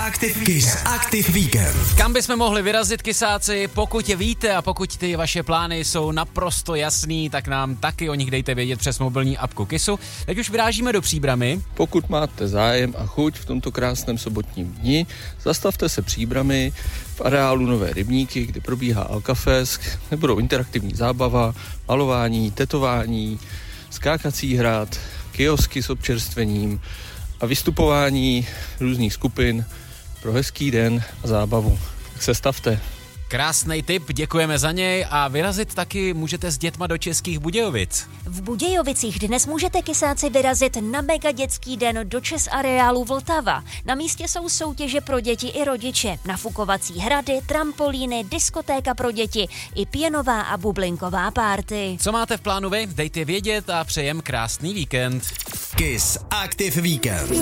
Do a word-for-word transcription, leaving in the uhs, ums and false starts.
Aktiv, Kiss Aktiv víkend. Kam bychom mohli vyrazit, kysáci? Pokud je víte a pokud ty vaše plány jsou naprosto jasný, tak nám taky o nich dejte vědět přes mobilní apku Kissu. Teď už vyrážíme do Příbrami. Pokud máte zájem a chuť v tomto krásném sobotním dni, zastavte se Příbrami v areálu Nové Rybníky, kde probíhá Alcafest, kde budou interaktivní zábava, malování, tetování, skákací hrad, kiosky s občerstvením a vystupování různých skupin pro hezký den a zábavu. Tak se stavte. Krásnej tip, děkujeme za něj a vyrazit taky můžete s dětma do Českých Budějovic. V Budějovicích dnes můžete, kysáci, vyrazit na mega dětský den do Čes areálu Vltava. Na místě jsou soutěže pro děti i rodiče, nafukovací hrady, trampolíny, diskotéka pro děti i pěnová a bublinková párty. Co máte v plánu vy? Dejte vědět a přejem krásný víkend. Kiss Aktiv víkend.